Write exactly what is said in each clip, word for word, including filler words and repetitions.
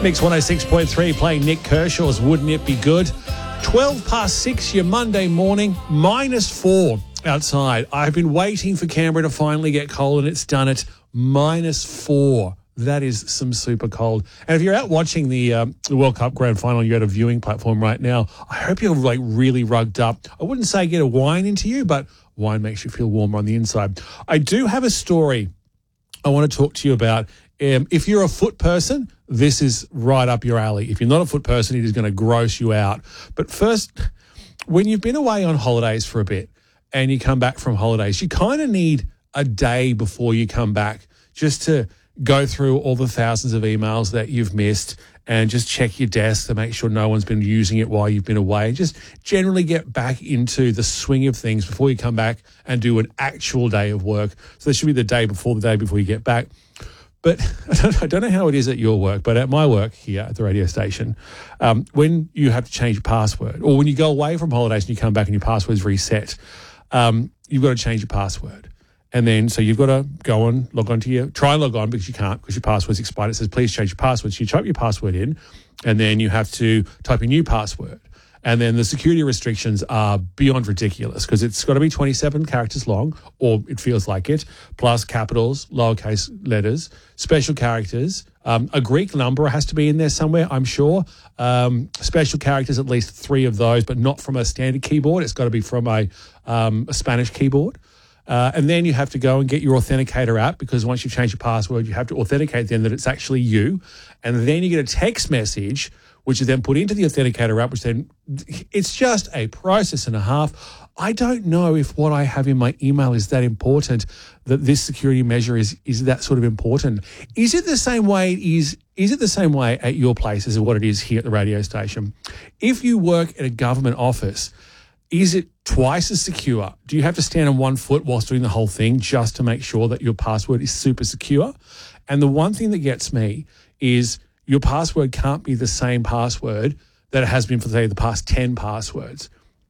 Mix one oh six point three playing Nick Kershaw's Wouldn't It Be Good? twelve past six, your Monday morning, minus four outside. I've been waiting for Canberra to finally get cold, and it's done it. Minus four. That is some super cold. And if you're out watching the, um, the World Cup Grand Final, you're at a viewing platform right now, I hope you're like really rugged up. I wouldn't say get a wine into you, but wine makes you feel warmer on the inside. I do have a story I want to talk to you about. Um, if you're a foot person, this is right up your alley. If you're not a foot person, it is going to gross you out. But first, when you've been away on holidays for a bit and you come back from holidays, you kind of need a day before you come back just to go through all the thousands of emails that you've missed and just check your desk to make sure no one's been using it while you've been away. Just generally get back into the swing of things before you come back and do an actual day of work. So this should be the day before the day before you get back. But I don't, know, I don't know how it is at your work, but at my work here at the radio station, um, when you have to change your password or when you go away from holidays and you come back and your password's reset, um, you've got to change your password. And then, so you've got to go on, log on to your, try and log on because you can't because your password's expired. It says, please change your password. So you type your password in and then you have to type a new password. And then the security restrictions are beyond ridiculous because it's got to be twenty-seven characters long, or it feels like it, plus capitals, lowercase letters, special characters. Um, a Greek number has to be in there somewhere, I'm sure. Um, special characters, at least three of those, but not from a standard keyboard. It's got to be from a, um, a Spanish keyboard. Uh, and then you have to go and get your authenticator app because once you've changed your password, you have to authenticate then that it's actually you. And then you get a text message, which is then put into the authenticator app, which then it's just a process and a half. I don't know if what I have in my email is that important, that this security measure is is that sort of important. Is it the same way is is it the same way at your place as what it is here at the radio station? If you work at a government office, is it twice as secure? Do you have to stand on one foot whilst doing the whole thing just to make sure that your password is super secure? And the one thing that gets me is your password can't be the same password that it has been for, say, the past ten passwords.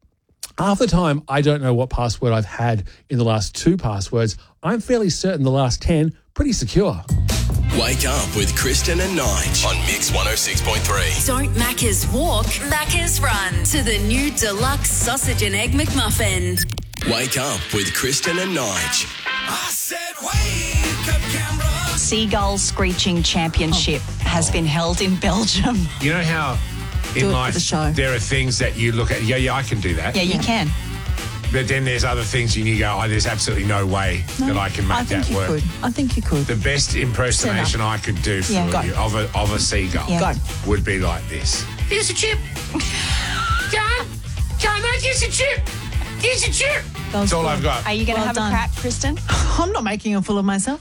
Half the time, I don't know what password I've had in the last two passwords. I'm fairly certain the last ten, pretty secure. Wake up with Kristen and Nige on Mix one oh six point three. Don't Macca's walk, Macca's run to the new deluxe sausage and egg McMuffin. Wake up with Kristen and Nige. I said wake up, Canberra. Seagull Screeching Championship has been held in Belgium. You know how in Do it for life the show. there are things that you look at, yeah, yeah, I can do that. Yeah, you can. But then there's other things and you go, oh, there's absolutely no way No, that I can make I think that you work. could. I think you could. The best impersonation I could do for Yeah, go. you of a, of a seagull Yeah. Go. would be like this. Here's a chip. John, John, here's a chip. Here's a chip. That's all I've got. Are you going to Well have done. a crack, Kristen? I'm not making a fool of myself.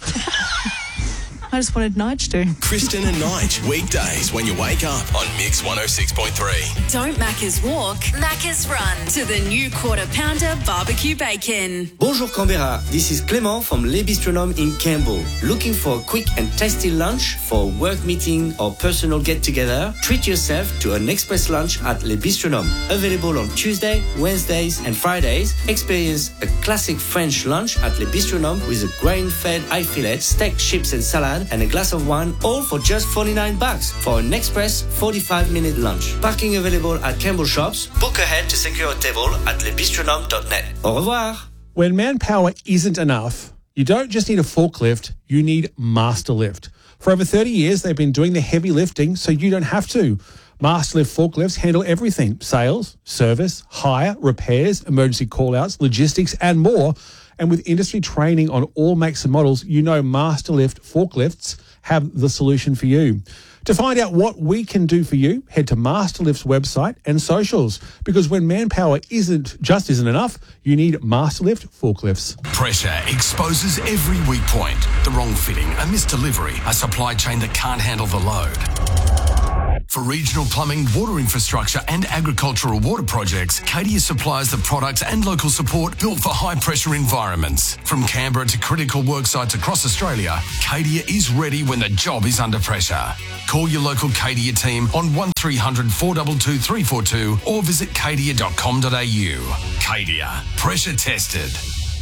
I just wanted Nige to. Kristen and Nige, weekdays when you wake up on Mix one oh six point three. Don't Macca's walk, Macca's run to the new quarter pounder barbecue bacon. Bonjour Canberra, this is Clément from Le Bistronome in Campbell. Looking for a quick and tasty lunch for a work meeting or personal get-together? Treat yourself to an express lunch at Le Bistronome. Available on Tuesday, Wednesdays and Fridays. Experience a classic French lunch at Le Bistronome with a grain-fed eye fillet, steak, chips and salad and a glass of wine, all for just forty-nine bucks for an express forty-five minute lunch. Parking available at Campbell shops. Book ahead to secure a table at le bistronome dot net. Au revoir. When manpower isn't enough, you don't just need a forklift, you need Masterlift. For over thirty years, they've been doing the heavy lifting so you don't have to. Masterlift forklifts handle everything: sales, service, hire, repairs, emergency call-outs, logistics, and more. And with industry training on all makes and models, you know Masterlift forklifts have the solution for you. To find out what we can do for you, head to Masterlift's website and socials. Because when manpower isn't just isn't enough, you need Masterlift forklifts. Pressure exposes every weak point. The wrong fitting, a missed delivery, a supply chain that can't handle the load. For regional plumbing, water infrastructure and agricultural water projects, Cadia supplies the products and local support built for high-pressure environments. From Canberra to critical work sites across Australia, Cadia is ready when the job is under pressure. Call your local Cadia team on one three hundred, four two two, three four two or visit cadia dot com dot a u. Cadia, pressure tested.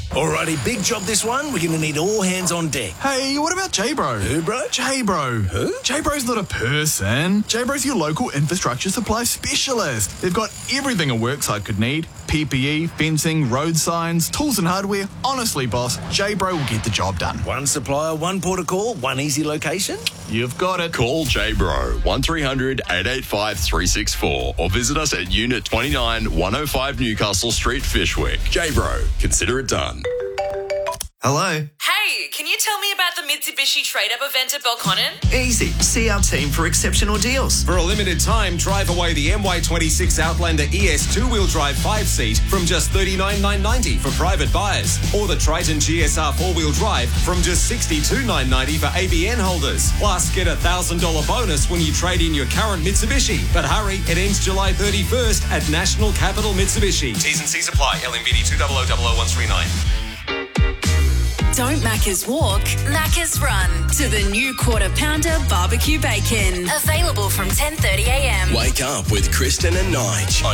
Alrighty, big job this one. We're going to need all hands on deck. Hey, what about J-Bro? Who, bro? J-Bro. Who? J-Bro's not a person. J-Bro's your local infrastructure supply specialist. They've got everything a worksite could need. P P E, fencing, road signs, tools and hardware. Honestly, boss, J-Bro will get the job done. One supplier, one port of call, one easy location. You've got it. Call J-Bro one three hundred, eight eight five, three six four or visit us at Unit twenty-nine, one oh five Newcastle Street, Fishwick. J-Bro, consider it done. Hello. Hey, can you tell me about the Mitsubishi trade-up event at Belconnen? Easy. See our team for exceptional deals. For a limited time, drive away the M Y twenty-six Outlander E S two-wheel drive five-seat from just thirty-nine thousand nine hundred ninety dollars for private buyers, or the Triton G S R four-wheel drive from just sixty-two thousand nine hundred ninety dollars for A B N holders. Plus, get a one thousand dollars bonus when you trade in your current Mitsubishi. But hurry, it ends July thirty-first at National Capital Mitsubishi. T's and C's apply. L M V D two zero zero zero zero one three nine. Don't Macca's walk, Macca's run to the new Quarter Pounder Barbecue Bacon. Available from ten thirty a m. Wake up with Kristen and Nige.